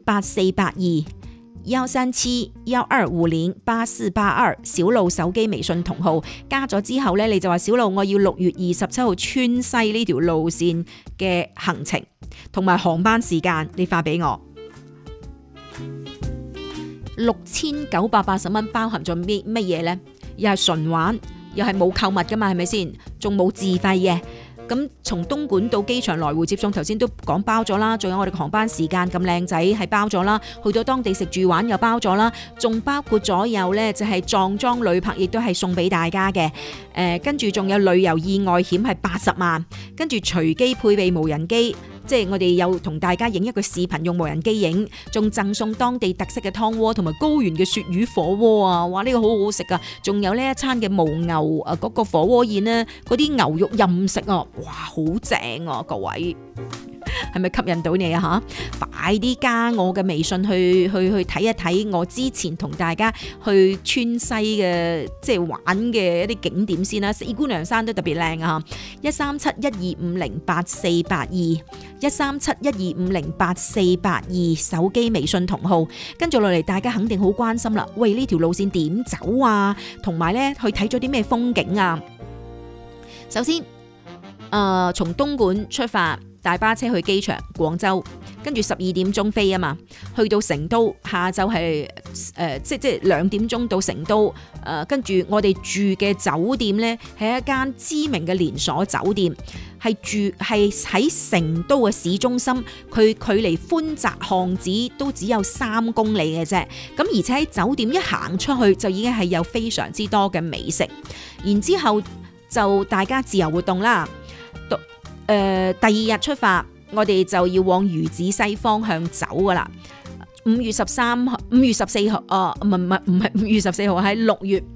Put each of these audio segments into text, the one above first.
13712508482小路手機微信同號，加咗之後咧，你就話小路我要6月27號川西呢條路線嘅行程同埋航班時間，你發俾我。6980蚊包含咗乜嘢呢？又係純玩，又係冇購物噶嘛，係咪先？仲冇自費嘅。咁從東莞到機場來回接送，頭先都講包咗啦，仲有我哋嘅航班時間咁靚仔係包咗啦，去到當地食住玩又包咗啦，仲包括咗有呢就係撞裝旅拍，亦都係送俾大家嘅。跟住仲有旅遊意外險係80萬，跟住隨機配備無人機。即係我哋有同大家影一個視頻，用無人機影，仲贈送當地特色嘅湯鍋同埋高原嘅鱈魚火鍋啊！哇，呢個好好食啊！仲有呢一餐嘅牦牛嗰個火鍋宴呢，嗰啲牛肉任食啊！哇，好正啊！各位係咪吸引到你啊？嚇，快啲加我嘅微信去睇一睇我之前同大家去川西嘅即係玩嘅一啲景點先啦。四姑娘山都特別靚啊！13712508482 13712508482手機微信同號，跟住落嚟大家肯定好關心啦。喂，呢條路線點走啊？同埋咧去睇咗啲咩風景啊？首先，從東莞出發，大巴車去機場廣州，跟住12點鐘飛啊嘛，去到成都，下晝係即係2點鐘到成都，跟住我哋住嘅酒店呢，係一間知名嘅連鎖酒店，係喺成都嘅市中心，佢距離寬窄巷子都只有3公里嘅啫，咁而且喺酒店一行出去就已經係有非常之多嘅美食，然之後就大家自由活動啦。第2日出發，我哋就要往魚子西方向走噶啦。5月14號，唔係5月14號，喺6月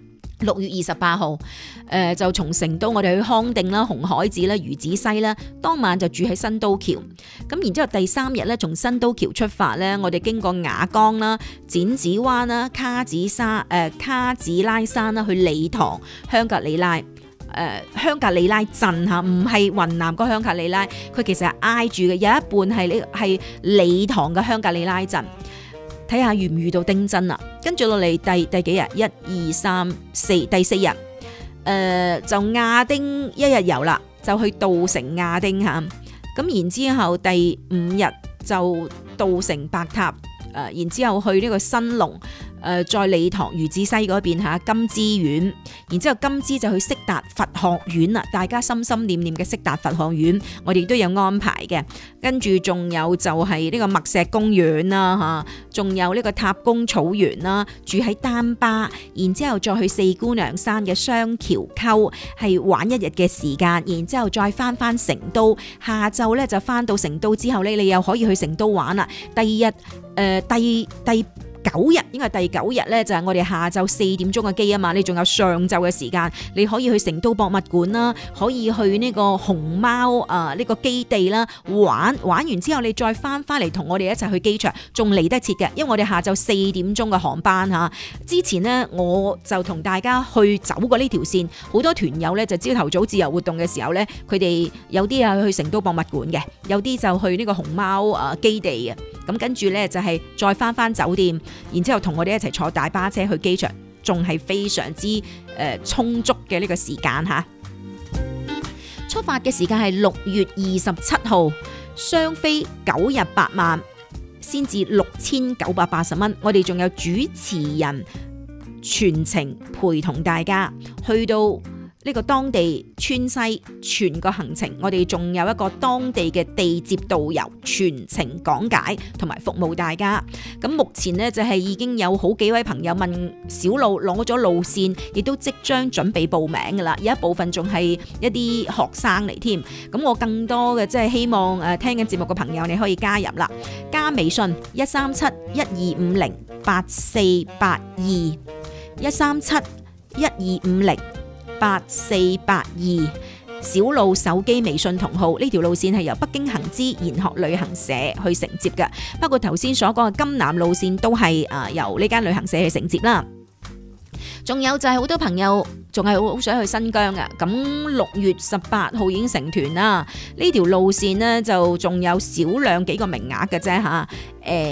28號，就從成都我哋去康定啦、紅海子啦、魚子西啦，當晚就住喺新都橋。咁然之後第3日咧，從新都橋出發咧，我哋經過雅江啦、剪子灣啦、卡子拉山啦，去理塘、香格里拉。香格里拉鎮嚇，唔係雲南個香格里拉，佢其實係挨住嘅，有一半係理塘嘅香格里拉鎮。睇下遇唔遇到丁真啦。跟住落嚟第幾日？1、2、3、4，第4日，就亞丁一日遊啦，就去稻城亞丁嚇。咁然之後第5日就稻城白塔，然之後去呢個新隆。再理塘魚子西嗰邊嚇金枝苑，然之後金枝就去色達佛學院啦，大家心心念念嘅色達佛學院，我哋都有安排嘅。跟住仲有就係呢個墨石公園啦嚇，仲有呢個塔公草原啦，住喺丹巴，然之後再去四姑娘山嘅雙橋溝，係玩1日嘅時間，然之後再翻成都，下晝咧就翻到成都之後咧，你又可以去成都玩啦。第2日第9日應該係第9日咧，就係我哋下晝4點鐘嘅機啊嘛，你仲有上晝嘅時間，你可以去成都博物館啦，可以去呢個熊貓呢個基地啦，玩完之後你再翻嚟同我哋一齊去機場，仲嚟得切嘅，因為我哋下晝4點鐘嘅航班嚇。之前呢，我就同大家去走過呢條線，好多團友咧就朝頭早自由活動嘅時候咧，佢哋有啲係去成都博物館嘅，有啲就去呢個熊貓基地嘅，咁跟住咧就係再翻酒店。然之後同我哋一齊坐大巴車去機場，仲係非常之充足嘅呢個時間嚇。出發嘅時間係6月27號，雙飛9日8萬，先至6980蚊。我哋仲有主持人全程陪同大家去到呢個當地川西全個行程，我哋仲有一個當地嘅地接導遊全程講解同埋服務大家。咁目前呢，就係已經有好幾位朋友問小路攞咗路線，亦都即將準備報名噶啦。有一部分仲係一啲學生嚟添。咁我更多嘅即係希望聽緊節目嘅朋友你可以加入啦，加微信13712508482 13712508482小路手機微信同號。呢條路線係由北京恒之研學旅行社去承接嘅，包括頭先所講嘅金南路線都係由呢間旅行社去承接啦。仲有就係好多朋友仲係好想去新疆嘅，咁6月18號已經成團啦。呢條路線呢，就仲有少量幾個名額嘅啫嚇。